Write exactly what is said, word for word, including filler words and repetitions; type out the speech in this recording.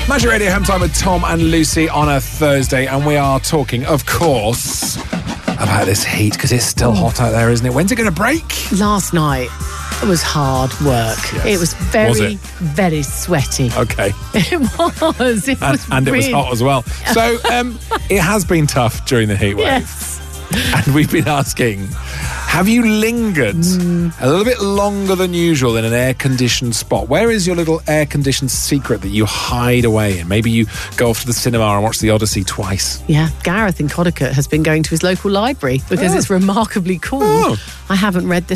Magic Radio Home Time with Tom and Lucy on a Thursday, and we are talking, of course, about this heat, because it's still hot out there, isn't it? When's it going to break? Last night, it was hard work. Yes. It was very, Was it? very sweaty. Okay. It was. It And, was and it was really- hot as well. So um, it has been tough during the heat wave. Yes. And we've been asking, have you lingered Mm. a little bit longer than usual in an air-conditioned spot? Where is your little air-conditioned secret that you hide away in? Maybe you go off to the cinema and watch The Odyssey twice. Yeah, Gareth in Connecticut has been going to his local library because Oh. it's remarkably cool. Oh. I haven't read this